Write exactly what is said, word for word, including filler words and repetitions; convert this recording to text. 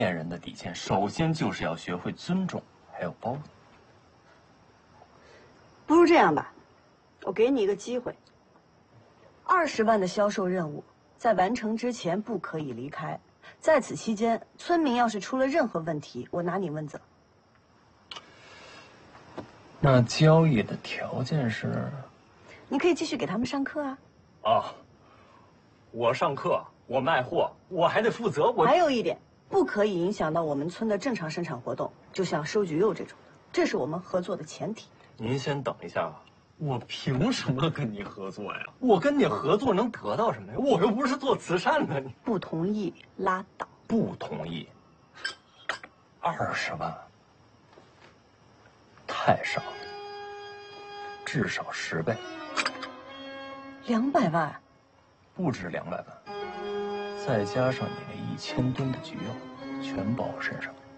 骗人的底线，首先就是要学会尊重，还有包容。 不如这样吧，我给你一个机会。二十万的销售任务，在完成之前不可以离开。在此期间，村民要是出了任何问题，我拿你问责。 那交易的条件是？ 你可以继续给他们上课啊。 哦，我上课，我卖货，我还得负责。我还有一点，不可以影响到我们村的正常生产活动，就像收橘肉这种的，这是我们合作的前提。 您先等一下啊。我凭什么跟你合作呀？我跟你合作能得到什么呀？我又不是做慈善的。你不同意拉倒。 不同意。二十万，太少了，至少十倍。 两百万， 不止两百万，再加上你那一千吨的橘肉，全包我身上。